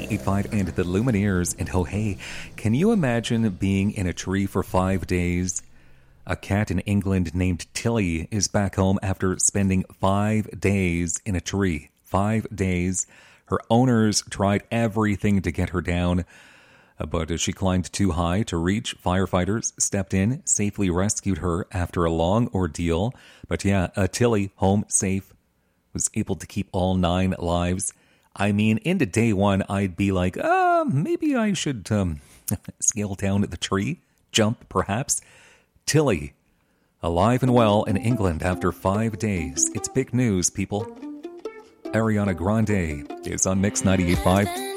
98.5 and the Lumineers. And oh hey, can you imagine being in a tree for 5 days? A cat in England named Tilly is back home after spending 5 days in a tree. 5 days. Her owners tried everything to get her down, but she climbed too high to reach. Firefighters stepped in, safely rescued her after a long ordeal. But yeah, Tilly, home safe, was able to keep all 9 lives. I mean, into day one, I'd be like, maybe I should scale down the tree, jump perhaps. Tilly, alive and well in England after 5 days. It's big news, people. Ariana Grande is on Mix 98.5.